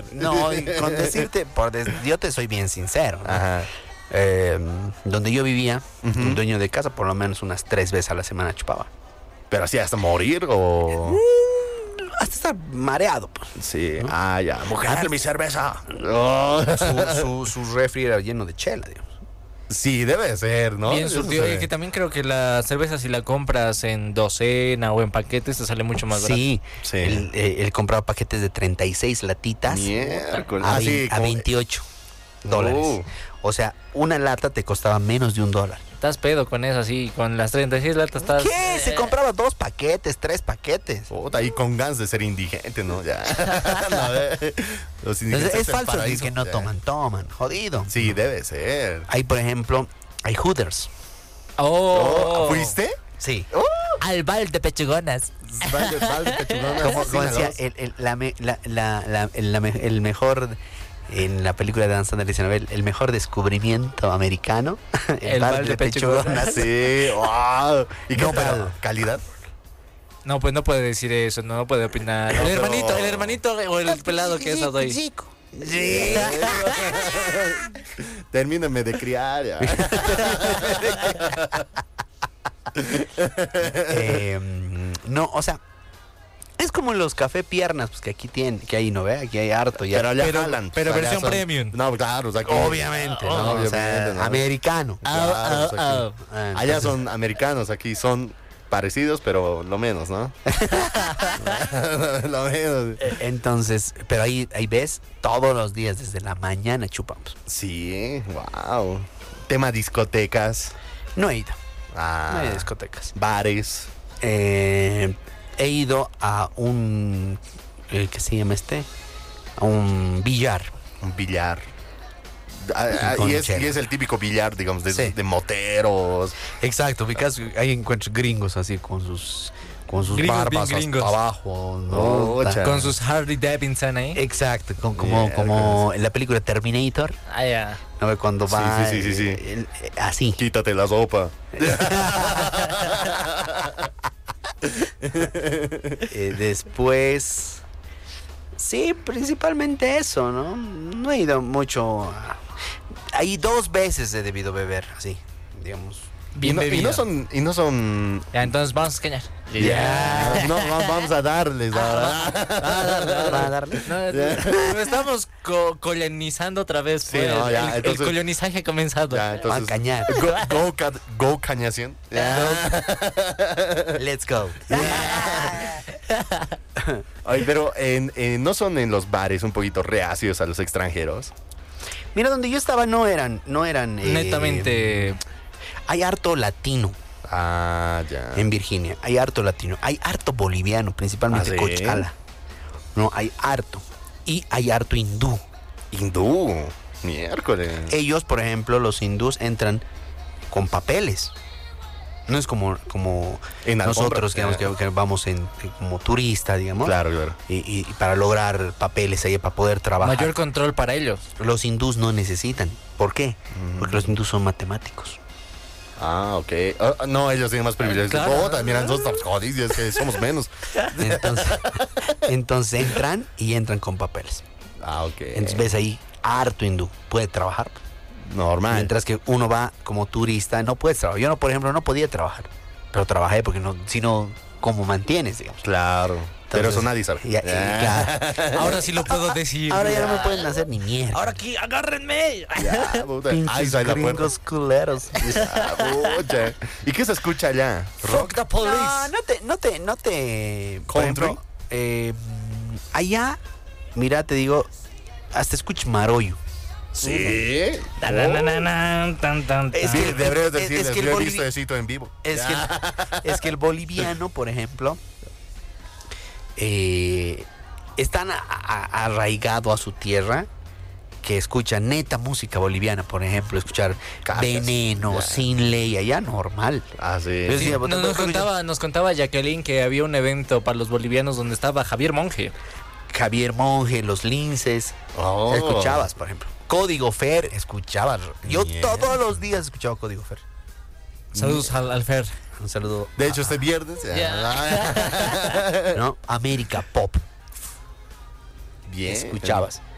No, y con decirte, yo te soy bien sincero, ¿no? Ajá. Donde yo vivía, un dueño de casa por lo menos unas 3 veces a la semana chupaba. ¿Pero así hasta morir o...? Hasta estar mareado, pues. Sí. ¿No? Ah, ya. Mujer, mi cerveza. Su refri era lleno de chela, digamos. Sí, debe ser, ¿no? Bien Eso surtido. se Y ve. que también creo que la cerveza, si la compras en docena o en paquetes, te sale mucho más barato. Sí, Sí. Él compraba paquetes de 36 latitas Miércoles. a, Ah, sí, a como- 28 dólares. O sea, una lata te costaba menos de $1. Estás pedo con eso, así, con las 36 latas estás... ¿Qué? Se compraba 2 paquetes, 3 paquetes. Puta, ahí con ganas de ser indigente, ¿no? Ya. No, los Entonces, indigentes es del falso decir paraíso, que no ya. toman, jodido. Sí, debe ser. Hay, por ejemplo, hay Hooters. Oh, ¿Fuiste? Sí. al bal de pechugonas. Como decía, el mejor, en la película de Dan Sandler dice Nobel, el mejor descubrimiento americano, El bar de pechugonas. Sí, wow. ¿Y qué No, tal? pero- ¿Calidad? No, pues no puede decir eso, no puede opinar. No, el pero- hermanito o el pelado que es doy. Chico. Sí. Termíname de criar. Ya. No, o sea, es como los café piernas, pues que aquí tienen, que hay, ¿no ve? Aquí hay harto ya. Pero allá Pero- jalan. pero Allá versión son- premium. No, claro, o sea, aquí- Obviamente, ¿no? No, O sea, obviamente, ¿no? americano. Claro, o sea, aquí- Ah, Allá entonces- son americanos, aquí son parecidos, pero lo menos, ¿no? Lo menos. Entonces, pero ahí ves, todos los días, desde la mañana chupamos. Sí, wow. Tema discotecas. No he ido, Ah, no he ido a discotecas. bares. He ido a un, ¿qué se llama este? A un billar. Un billar. Con Y es chela. el típico billar, digamos, de, Sí. de moteros. Exacto, ubicas, ahí encuentras gringos así con sus Gringos bien barbas hasta gringos. abajo, ¿no? Oh, Ta- cha. Con sus Harley Davidson ahí. Exacto, como en la película Terminator, Ah, ya. ¿no? ve? Cuando Sí, va sí. así. Quítate la sopa. Después, sí, principalmente eso, ¿no? No he ido mucho. Ahí 2 veces he debido beber, así, digamos. Bien y no bebido. son. Ya, entonces vamos a cañar. Ya. No, vamos a darles ahora. ¿Va a darle? No, estamos colonizando otra vez. Sí, pues. no, ya, el entonces- colonizaje ha comenzado. Ya, Va a entonces. cañar. Go cañación. Let's go. Ay, pero no son en los bares un poquito reacios a los extranjeros. Mira, donde yo estaba no eran. Netamente. Hay harto latino Ah, ya. en Virginia. Hay harto latino. Hay harto boliviano, principalmente ¿Ah, sí? Cochala. No, hay harto. Y hay harto hindú. Hindú. Miércoles. Ellos, por ejemplo, los hindús entran con papeles. No es como En nosotros, alfombra. digamos, que vamos como turista, digamos. Claro, claro. Y para lograr papeles ahí, para poder trabajar. Mayor control para ellos. Los hindús no necesitan. ¿Por qué? Porque los hindús son matemáticos. Ah, ok. No, ellos tienen más privilegios. Claro. Oh, también nosotros jodidos, es que somos menos. Entonces entran con papeles. Ah, ok. Entonces ves ahí harto hindú. Puede trabajar. Normal. Mientras que uno va como turista, no puedes trabajar. Yo, no, por ejemplo, no podía trabajar. Pero trabajé porque no, si no, ¿cómo mantienes, digamos? Claro. Pero eso Entonces, nadie sabe. ya, claro. Ahora sí lo puedo decir. Ahora ya no me pueden hacer ni mierda. Ahora aquí, agárrenme. Ya, puta. Ahí Pinches está la puerta. gringos culeros. Ah, pucha. ¿Y qué se escucha allá? Fuck the police. No te. Por Country. ejemplo, allá, mira, te digo, hasta escucho marollo. Sí. Na, na, na, na, na, tan, tan, Es tan. que- Deberías decirles, es que el yo he bolivi- visto esito en vivo. Es que el boliviano, por ejemplo, es tan arraigado a su tierra que escucha neta música boliviana, por ejemplo, escuchar Cachas, Veneno, ya. Sin Ley, allá normal. Ah, sí. Es- Sí, Sí, nos contaba Jacqueline que había un evento para los bolivianos donde estaba Javier Monge. Javier Monge, Los Linces, Oh. escuchabas, por ejemplo. Código Fer, escuchabas. Yo Mierda. todos los días escuchaba Código Fer. Saludos al Fer. Un saludo. De hecho, este viernes. ¿No? América Pop, Bien. escuchabas.